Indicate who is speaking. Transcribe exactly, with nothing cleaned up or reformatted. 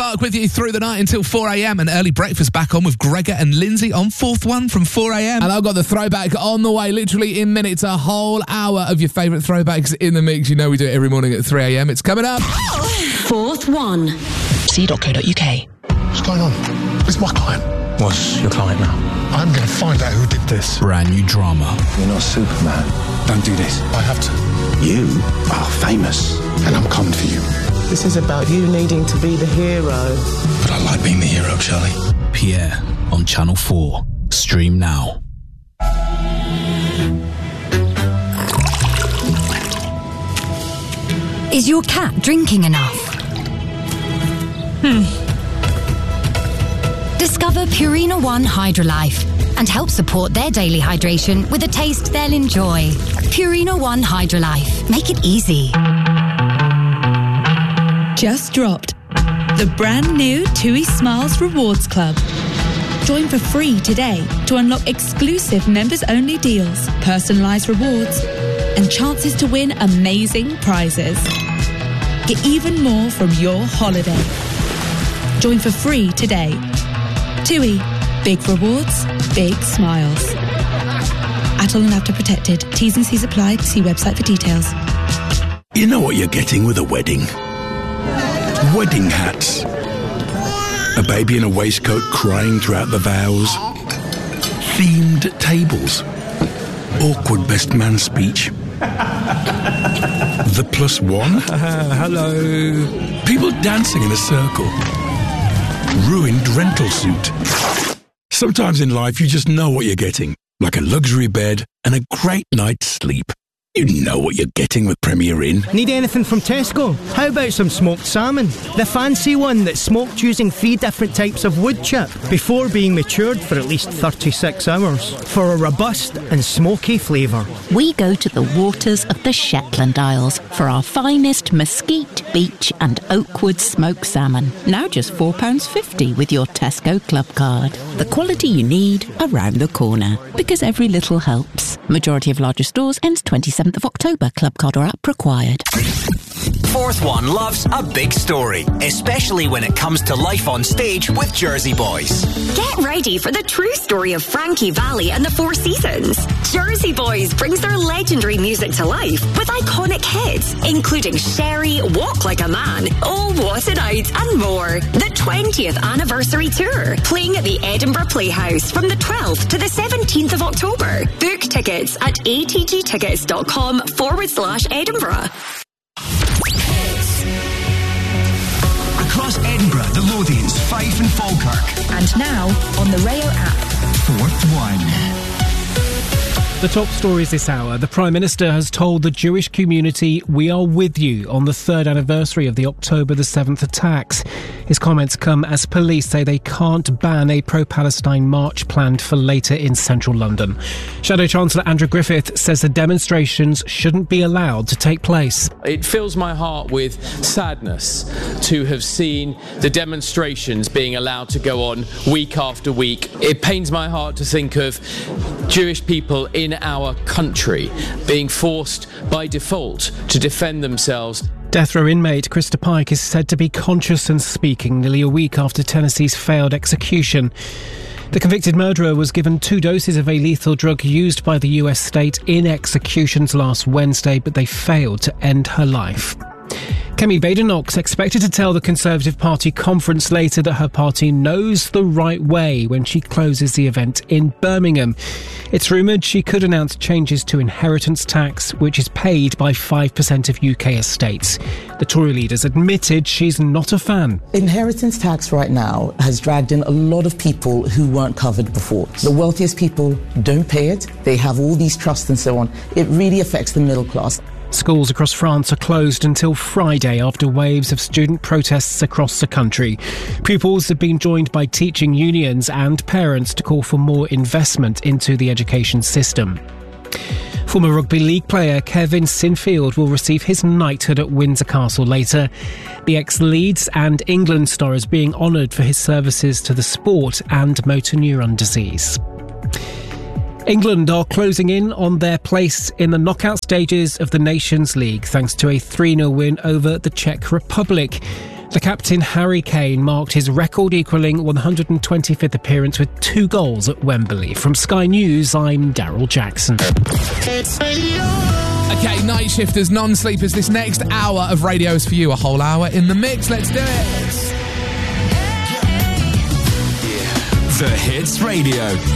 Speaker 1: Clark with you through the night until four a.m. and early breakfast back on with Gregor and Lindsay on Fourth One from four a.m.
Speaker 2: And I've got the throwback on the way, literally in minutes, a whole hour of your favourite throwbacks in the mix. You know we do it every morning at three a.m. It's coming up.
Speaker 3: Fourth One.
Speaker 4: C dot co dot uk.
Speaker 5: What's going on? It's my client.
Speaker 4: What's your client now?
Speaker 5: I'm going to find out who did this.
Speaker 1: Brand new drama.
Speaker 6: You're not Superman. Don't do this.
Speaker 5: I have to.
Speaker 6: You are famous.
Speaker 5: And I'm coming for you.
Speaker 7: This is about you needing to be the hero.
Speaker 6: But I like being the hero, Charlie.
Speaker 1: Pierre on Channel four. Stream now.
Speaker 3: Is your cat drinking enough? Hmm. Discover Purina One Hydrolife and help support their daily hydration with a taste they'll enjoy. Purina One Hydrolife. Make it easy.
Speaker 8: Just dropped the brand new TUI Smiles Rewards Club. Join for free today to unlock exclusive members-only deals, personalised rewards, and chances to win amazing prizes. Get even more from your holiday. Join for free today. TUI. Big rewards, big smiles. Atoll and After Protected. T's and C's applied. See website for details.
Speaker 9: You know what you're getting with a wedding? Wedding hats. A baby in a waistcoat crying throughout the vows. Themed tables. Awkward best man speech. The plus one.
Speaker 10: Uh, hello.
Speaker 9: People dancing in a circle. Ruined rental suit. Sometimes in life you just know what you're getting. Like a luxury bed and a great night's sleep. You know what you're getting with Premier Inn.
Speaker 11: Need anything from Tesco? How about some smoked salmon? The fancy one that's smoked using three different types of wood chip before being matured for at least thirty-six hours for a robust and smoky flavour.
Speaker 12: We go to the waters of the Shetland Isles for our finest mesquite, beach and oakwood smoked salmon. Now just four pounds fifty with your Tesco Club card. The quality you need around the corner. Because every little helps. Majority of larger stores ends twenty-seventh of October. Club card or app required.
Speaker 13: Fourth One loves a big story, especially when it comes to life on stage with Jersey Boys.
Speaker 14: Get ready for the true story of Frankie Valli and the Four Seasons. Jersey Boys brings their legendary music to life with iconic hits, including Sherry, Walk Like a Man, Oh What a Night, and more. The twentieth anniversary tour, playing at the Edinburgh Playhouse from the twelfth to the seventeenth of October. Book tickets at atgtickets.com forward slash Edinburgh.
Speaker 13: Across Edinburgh, the Lothians, Fife and Falkirk.
Speaker 8: And now on the Rayo app.
Speaker 13: Fourth One.
Speaker 10: The top stories this hour. The Prime Minister has told the Jewish community, "We are with you," on the third anniversary of the October the seventh attacks. His comments come as police say they can't ban a pro-Palestine march planned for later in central London. Shadow Chancellor Andrew Griffith says the demonstrations shouldn't be allowed to take place.
Speaker 15: It fills my heart with sadness to have seen the demonstrations being allowed to go on week after week. It pains my heart to think of Jewish people in our country being forced by default to defend themselves.
Speaker 10: Death row inmate Krista Pike is said to be conscious and speaking nearly a week after Tennessee's failed execution. The convicted murderer was given two doses of a lethal drug used by the U S state in executions last Wednesday, but they failed to end her life. Kemi Badenoch's expected to tell the Conservative Party conference later that her party knows the right way when she closes the event in Birmingham. It's rumoured she could announce changes to inheritance tax, which is paid by five percent of U K estates. The Tory leader's admitted she's not a fan.
Speaker 7: Inheritance tax right now has dragged in a lot of people who weren't covered before. The wealthiest people don't pay it. They have all these trusts and so on. It really affects the middle class.
Speaker 10: Schools across France are closed until Friday after waves of student protests across the country. Pupils have been joined by teaching unions and parents to call for more investment into the education system. Former rugby league player Kevin Sinfield will receive his knighthood at Windsor Castle later. The ex-Leeds and England star is being honoured for his services to the sport and motor neuron disease. England are closing in on their place in the knockout stages of the Nations League thanks to a three nil win over the Czech Republic. The captain, Harry Kane, marked his record-equalling one hundred twenty-fifth appearance with two goals at Wembley. From Sky News, I'm Daryl Jackson.
Speaker 2: Okay, night shifters, non-sleepers, this next hour of radio is for you. A whole hour in the mix. Let's do it.
Speaker 13: The Hits Radio